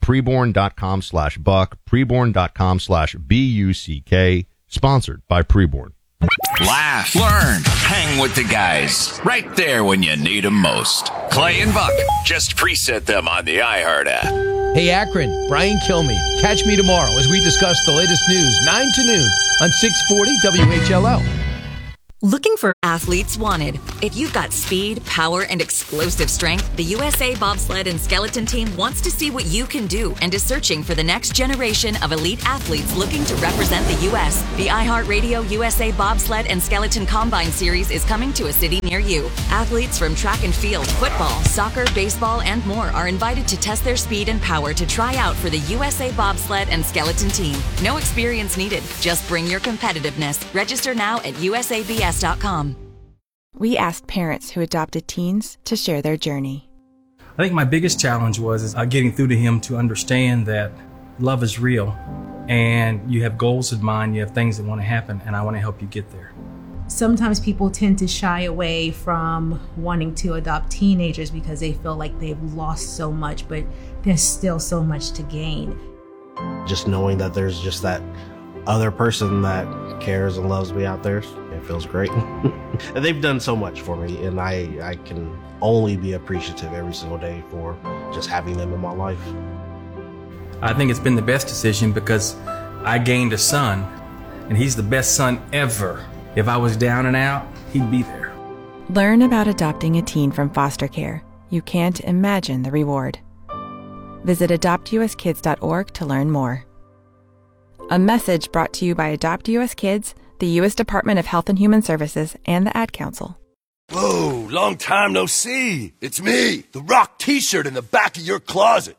preborn.com/buck, preborn.com/BUCK, sponsored by Preborn. laugh, learn, hang with the guys. Right there when you need them most. Clay and Buck. Just preset them on the iHeart app. Hey, Akron, Brian Kilmeade. Catch me tomorrow as we discuss the latest news, 9 to noon on 640 WHLL. Looking for athletes wanted. If you've got speed, power, and explosive strength, the USA Bobsled and Skeleton Team wants to see what you can do and is searching for the next generation of elite athletes looking to represent the U.S. The iHeartRadio USA Bobsled and Skeleton Combine Series is coming to a city near you. Athletes from track and field, football, soccer, baseball, and more are invited to test their speed and power to try out for the USA Bobsled and Skeleton Team. No experience needed. Just bring your competitiveness. Register now at usabs.com. We asked parents who adopted teens to share their journey. I think my biggest challenge was getting through to him to understand that love is real and you have goals in mind, you have things that want to happen, and I want to help you get there. Sometimes people tend to shy away from wanting to adopt teenagers because they feel like they've lost so much, but there's still so much to gain. Just knowing that there's just that other person that cares and loves me out there, it feels great. And they've done so much for me, and I can only be appreciative every single day for just having them in my life. I think it's been the best decision because I gained a son, and he's the best son ever. If I was down and out, he'd be there. Learn about adopting a teen from foster care. You can't imagine the reward. Visit adoptuskids.org to learn more. A message brought to you by Adopt US Kids, the U.S. Department of Health and Human Services, and the Ad Council. Whoa, long time no see. It's me, the Rock t-shirt in the back of your closet.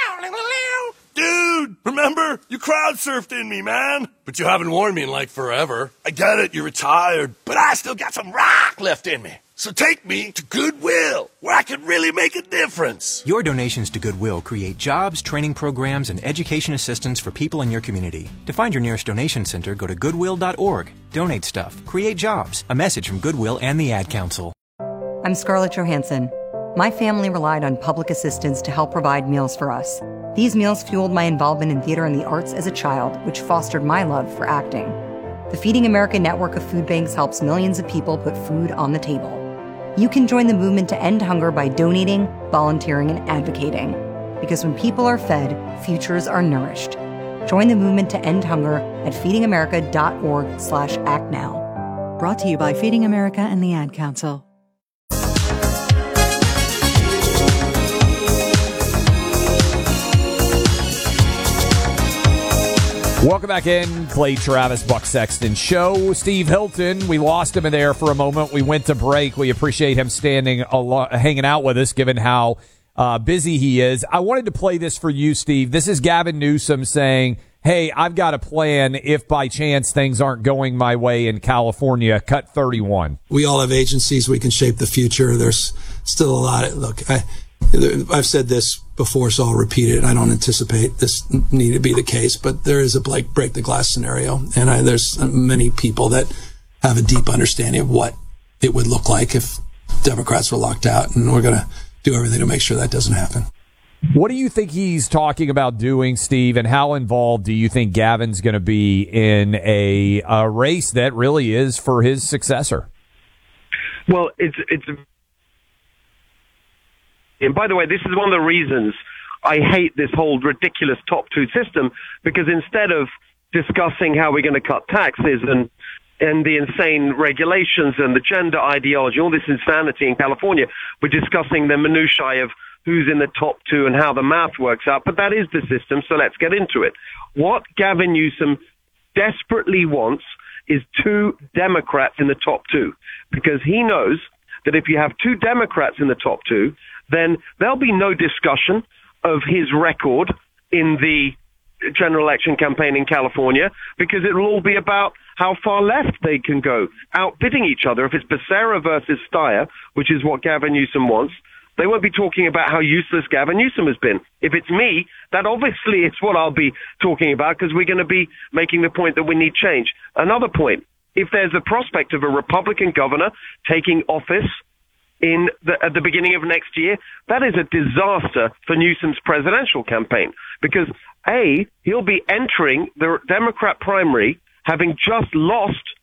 Dude, remember? You crowd surfed in me, man. But you haven't worn me in like forever. I get it, you're retired, but I still got some rock left in me. So take me to Goodwill, where I can really make a difference. Your donations to Goodwill create jobs, training programs, and education assistance for people in your community. To find your nearest donation center, go to goodwill.org. Donate stuff. Create jobs. A message from Goodwill and the Ad Council. I'm Scarlett Johansson. My family relied on public assistance to help provide meals for us. These meals fueled my involvement in theater and the arts as a child, which fostered my love for acting. The Feeding America network of food banks helps millions of people put food on the table. You can join the movement to end hunger by donating, volunteering, and advocating. Because when people are fed, futures are nourished. Join the movement to end hunger at feedingamerica.org/actnow. Brought to you by Feeding America and the Ad Council. Welcome back in. Clay Travis, Buck Sexton Show. Steve Hilton, we lost him in there for a moment. We went to break. We appreciate him hanging out with us, given how busy he is. I wanted to play this for you, Steve. This is Gavin Newsom saying, hey, I've got a plan if by chance things aren't going my way in California. Cut 31. We all have agencies. We can shape the future. There's still a lot of, look, I've said this before, so I'll repeat it. I don't anticipate this need to be the case, but there is a break the glass scenario. And there's many people that have a deep understanding of what it would look like if Democrats were locked out. And we're going to do everything to make sure that doesn't happen. What do you think he's talking about doing, Steve, and how involved do you think Gavin's going to be in a race that really is for his successor? Well, and by the way, this is one of the reasons I hate this whole ridiculous top two system, because instead of discussing how we're going to cut taxes and the insane regulations and the gender ideology, all this insanity in California, we're discussing the minutiae of who's in the top two and how the math works out. But that is the system, so let's get into it. What Gavin Newsom desperately wants is two Democrats in the top two, because he knows that if you have two Democrats in the top two, then there'll be no discussion of his record in the general election campaign in California, because it'll all be about how far left they can go, outbidding each other. If it's Becerra versus Steyer, which is what Gavin Newsom wants, they won't be talking about how useless Gavin Newsom has been. If it's me, that obviously is what I'll be talking about, because we're going to be making the point that we need change. Another point, if there's a prospect of a Republican governor taking office at the beginning of next year, that is a disaster for Newsom's presidential campaign, because A, he'll be entering the Democrat primary having just lost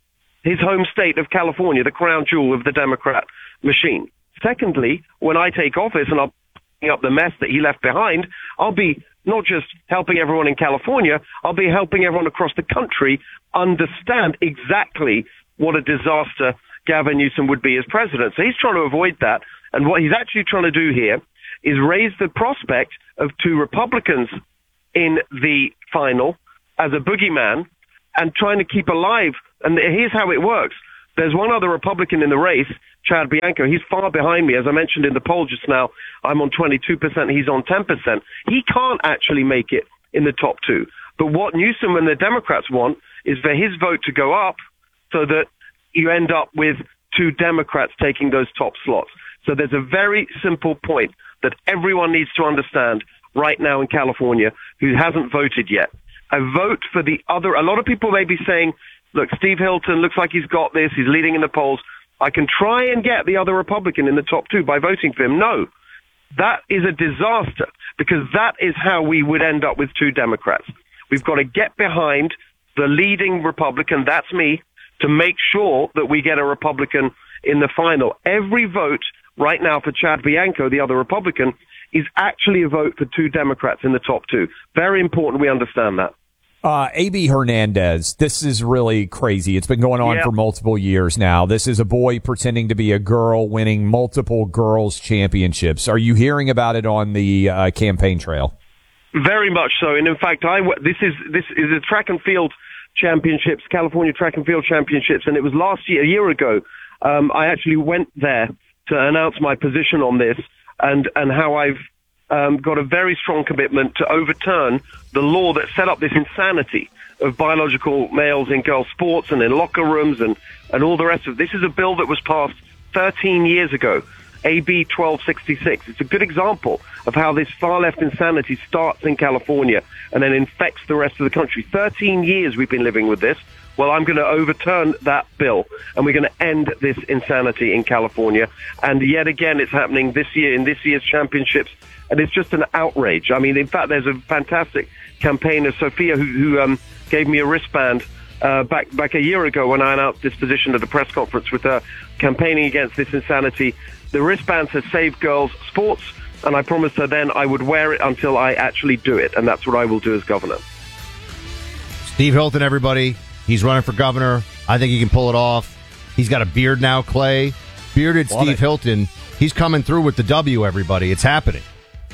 his home state of California, the crown jewel of the Democrat machine. Secondly, when I take office and I'll pick up the mess that he left behind, I'll be not just helping everyone in California, I'll be helping everyone across the country understand exactly what a disaster Gavin Newsom would be as president. So he's trying to avoid that. And what he's actually trying to do here is raise the prospect of two Republicans in the final as a boogeyman and trying to keep alive. And here's how it works. There's one other Republican in the race, Chad Bianco. He's far behind me. As I mentioned in the poll just now, I'm on 22%. He's on 10%. He can't actually make it in the top two. But what Newsom and the Democrats want is for his vote to go up so that you end up with two Democrats taking those top slots. So there's a very simple point that everyone needs to understand right now in California who hasn't voted yet. A vote for the other. A lot of people may be saying, look, Steve Hilton looks like he's got this. He's leading in the polls. I can try and get the other Republican in the top two by voting for him. No, that is a disaster because that is how we would end up with two Democrats. We've got to get behind the leading Republican, that's me, to make sure that we get a Republican in the final. Every vote right now for Chad Bianco, the other Republican, is actually a vote for two Democrats in the top two. Very important we understand that. A.B. Hernandez, this is really crazy. It's been going on for multiple years now. This is a boy pretending to be a girl winning multiple girls' championships. Are you hearing about it on the campaign trail? Very much so. And in fact, this is a track and field championships, California track and field championships, and it was a year ago. I actually went there to announce my position on this and how I've got a very strong commitment to overturn the law that set up this insanity of biological males in girls' sports and in locker rooms and all the rest of it. This is a bill that was passed 13 years ago, AB 1266. It's a good example of how this far-left insanity starts in California and then infects the rest of the country. 13 years we've been living with this. Well, I'm going to overturn that bill, and we're going to end this insanity in California. And yet again, it's happening this year in this year's championships, and it's just an outrage. I mean, in fact, there's a fantastic campaigner, Sophia, who gave me a wristband back a year ago when I announced this position at a press conference with her campaigning against this insanity. The wristband says Save Girls Sports, and I promised her then I would wear it until I actually do it, and that's what I will do as governor. Steve Hilton, everybody. He's running for governor. I think he can pull it off. He's got a beard now, Clay. Bearded Steve Hilton. He's coming through with the W, everybody. It's happening.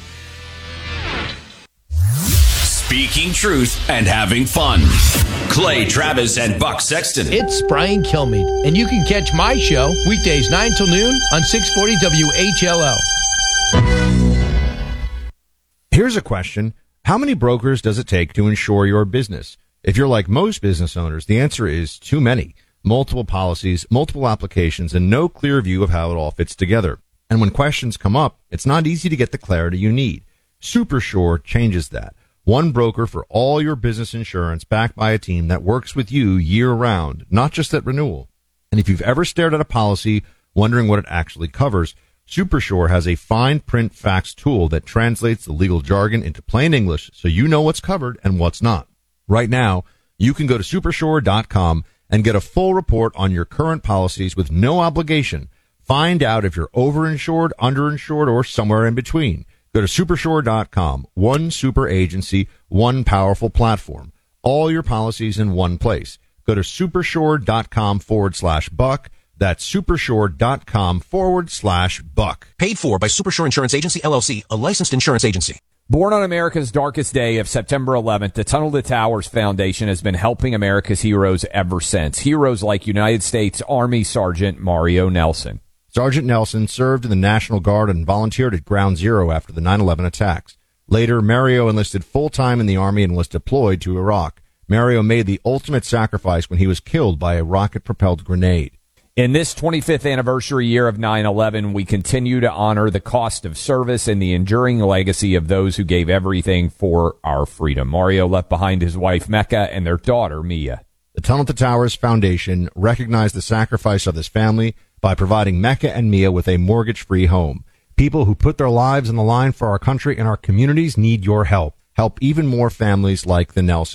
Speaking truth and having fun. Clay Travis and Buck Sexton. It's Brian Kilmeade, and you can catch my show weekdays 9 till noon on 640 WHLO. Here's a question. How many brokers does it take to insure your business? If you're like most business owners, the answer is too many. Multiple policies, multiple applications, and no clear view of how it all fits together. And when questions come up, it's not easy to get the clarity you need. Supersure changes that. One broker for all your business insurance backed by a team that works with you year-round, not just at renewal. And if you've ever stared at a policy wondering what it actually covers, Supersure has a fine print facts tool that translates the legal jargon into plain English so you know what's covered and what's not. Right now, you can go to Supersure.com and get a full report on your current policies with no obligation. Find out if you're overinsured, underinsured, or somewhere in between. Go to Supersure.com. One super agency, one powerful platform. All your policies in one place. Go to Supersure.com/Buck. That's Supersure.com/Buck. Paid for by Supersure Insurance Agency, LLC, a licensed insurance agency. Born on America's darkest day of September 11th, the Tunnel to Towers Foundation has been helping America's heroes ever since. Heroes like United States Army Sergeant Mario Nelson. Sergeant Nelson served in the National Guard and volunteered at Ground Zero after the 9/11 attacks. Later, Mario enlisted full-time in the Army and was deployed to Iraq. Mario made the ultimate sacrifice when he was killed by a rocket-propelled grenade. In this 25th anniversary year of 9/11, we continue to honor the cost of service and the enduring legacy of those who gave everything for our freedom. Mario left behind his wife, Mecca, and their daughter, Mia. The Tunnel to Towers Foundation recognized the sacrifice of this family by providing Mecca and Mia with a mortgage-free home. People who put their lives on the line for our country and our communities need your help. Help even more families like the Nelsons.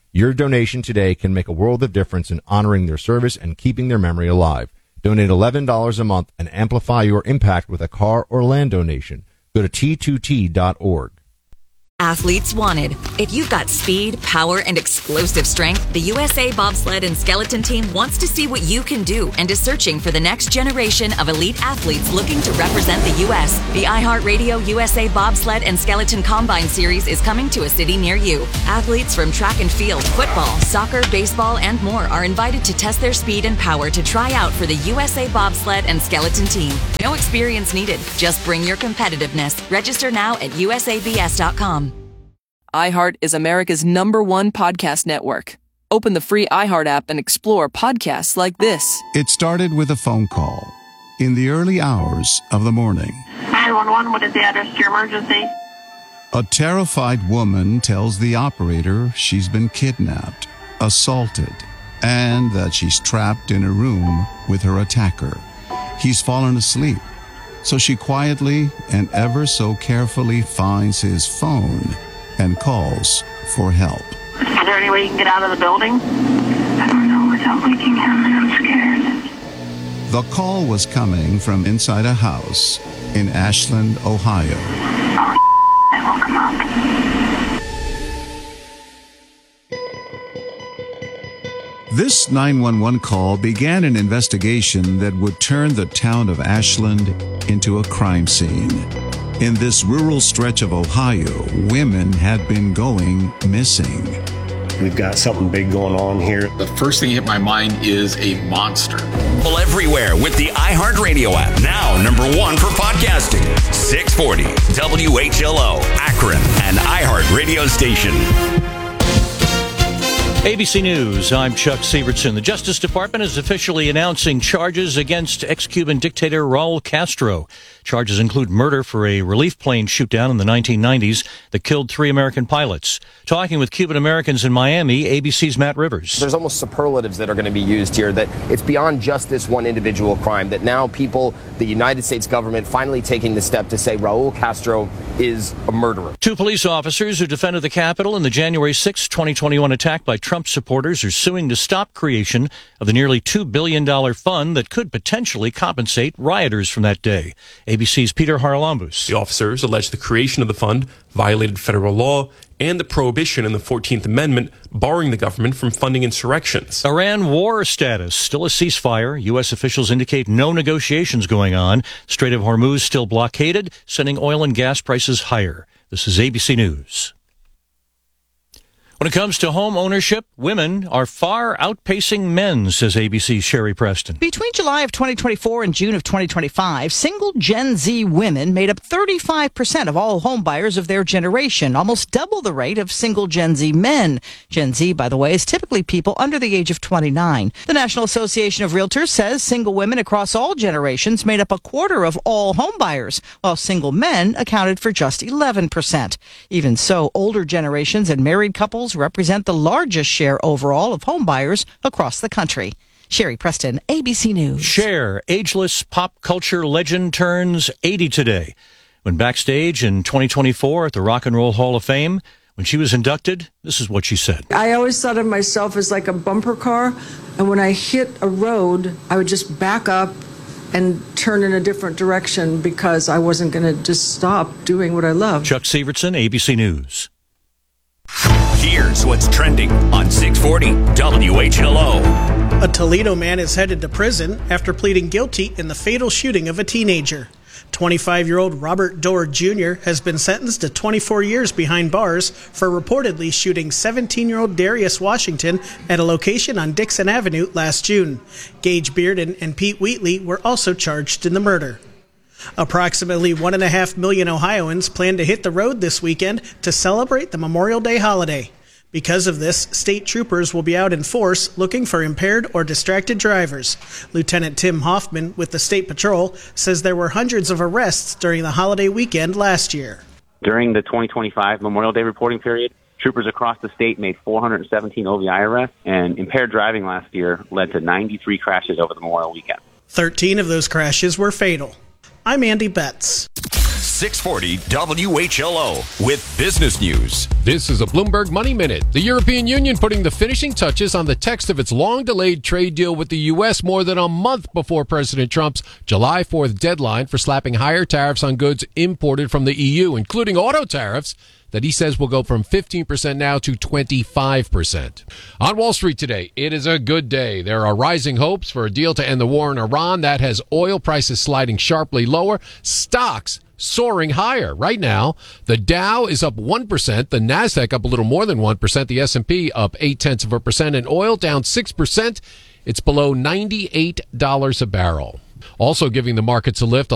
Your donation today can make a world of difference in honoring their service and keeping their memory alive. Donate $11 a month and amplify your impact with a car or land donation. Go to T2T.org. Athletes wanted. If you've got speed, power, and explosive strength, the USA Bobsled and Skeleton Team wants to see what you can do and is searching for the next generation of elite athletes looking to represent the U.S. The iHeartRadio USA Bobsled and Skeleton Combine Series is coming to a city near you. Athletes from track and field, football, soccer, baseball, and more are invited to test their speed and power to try out for the USA Bobsled and Skeleton Team. No experience needed. Just bring your competitiveness. Register now at usabs.com. iHeart is America's #1 podcast network. Open the free iHeart app and explore podcasts like this. It started with a phone call in the early hours of the morning. 911, what is the address to your emergency? A terrified woman tells the operator she's been kidnapped, assaulted, and that she's trapped in a room with her attacker. He's fallen asleep, so she quietly and ever so carefully finds his phone and calls for help. Is there any way you can get out of the building? I don't know without waking him, and I'm scared. The call was coming from inside a house in Ashland, Ohio. I woke him up. This 911 call began an investigation that would turn the town of Ashland into a crime scene. In this rural stretch of Ohio, women had been going missing. We've got something big going on here. The first thing that hit my mind is a monster. Well, everywhere with the iHeartRadio app. Now, #1 for podcasting. 640 WHLO, Akron, an iHeartRadio station. ABC News, I'm Chuck Sievertson. The Justice Department is officially announcing charges against ex-Cuban dictator Raul Castro. Charges include murder for a relief plane shoot-down in the 1990s that killed 3 American pilots. Talking with Cuban Americans in Miami, ABC's Matt Rivers. There's almost superlatives that are going to be used here, that it's beyond just this one individual crime, that now people, the United States government, finally taking the step to say Raul Castro is a murderer. 2 police officers who defended the Capitol in the January 6, 2021 attack by Trump supporters are suing to stop creation of the nearly $2 billion fund that could potentially compensate rioters from that day. ABC's Peter Haralambous. The officers allege the creation of the fund violated federal law and the prohibition in the 14th Amendment barring the government from funding insurrections. Iran war status, still a ceasefire. U.S. officials indicate no negotiations going on. Strait of Hormuz still blockaded, sending oil and gas prices higher. This is ABC News. When it comes to home ownership, women are far outpacing men, says ABC's Sherry Preston. Between July of 2024 and June of 2025, single Gen Z women made up 35% of all home buyers of their generation, almost double the rate of single Gen Z men. Gen Z, by the way, is typically people under the age of 29. The National Association of Realtors says single women across all generations made up a quarter of all home buyers, while single men accounted for just 11%. Even so, older generations and married couples represent the largest share overall of home buyers across the country. Sherry Preston, ABC News. Cher, ageless pop culture legend, turns 80 today. When backstage in 2024 at the Rock and Roll Hall of Fame, when she was inducted, this is what she said. I always thought of myself as like a bumper car, and when I hit a road, I would just back up and turn in a different direction because I wasn't going to just stop doing what I love. Chuck Sievertson, ABC News. Here's what's trending on 640 WHLO. A Toledo man is headed to prison after pleading guilty in the fatal shooting of a teenager. 25-year-old Robert Dorr Jr. has been sentenced to 24 years behind bars for reportedly shooting 17-year-old Darius Washington at a location on Dixon Avenue last June. Gage Bearden and Pete Wheatley were also charged in the murder. Approximately 1.5 million Ohioans plan to hit the road this weekend to celebrate the Memorial Day holiday. Because of this, state troopers will be out in force looking for impaired or distracted drivers. Lieutenant Tim Hoffman with the State Patrol says there were hundreds of arrests during the holiday weekend last year. During the 2025 Memorial Day reporting period, troopers across the state made 417 OVI arrests, and impaired driving last year led to 93 crashes over the Memorial weekend. 13 of those crashes were fatal. I'm Andy Betts. 640 WHLO with business news. This is a Bloomberg Money Minute. The European Union putting the finishing touches on the text of its long-delayed trade deal with the U.S. more than a month before President Trump's July 4th deadline for slapping higher tariffs on goods imported from the EU, including auto tariffs that he says will go from 15% now to 25%. On Wall Street today, it is a good day. There are rising hopes for a deal to end the war in Iran. That has oil prices sliding sharply lower, stocks soaring higher. Right now, the Dow is up 1%, the Nasdaq up a little more than 1%, the S&P up 0.8%, and oil down 6%. It's below $98 a barrel. Also giving the markets a lift,